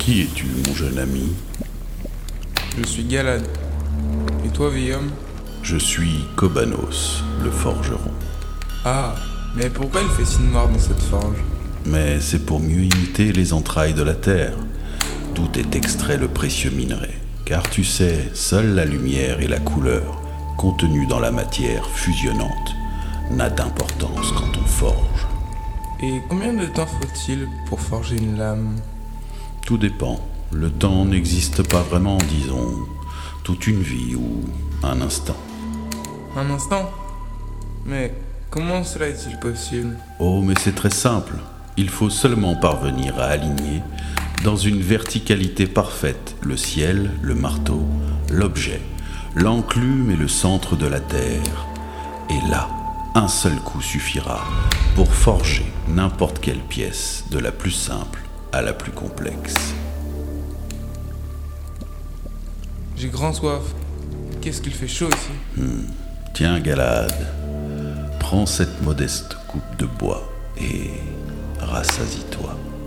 Qui es-tu, mon jeune ami? Je suis Galad. Et toi, vieil homme? Je suis Kobanos, le forgeron. Ah, mais pourquoi il fait si noir dans cette forge? Mais c'est pour mieux imiter les entrailles de la terre, d'où est extrait le précieux minerai. Car tu sais, seule la lumière et la couleur, contenues dans la matière fusionnante, n'a d'importance quand on forge. Et combien de temps faut-il pour forger une lame? Tout dépend. Le temps n'existe pas vraiment, disons, toute une vie ou un instant. Un instant? Mais comment cela est-il possible? Oh, mais c'est très simple. Il faut seulement parvenir à aligner, dans une verticalité parfaite, le ciel, le marteau, l'objet, l'enclume et le centre de la terre. Et là, un seul coup suffira pour forger n'importe quelle pièce, de la plus simple à la plus complexe. J'ai grand soif. Qu'est-ce qu'il fait chaud ici? Tiens, Galad, prends cette modeste coupe de bois et rassasie-toi.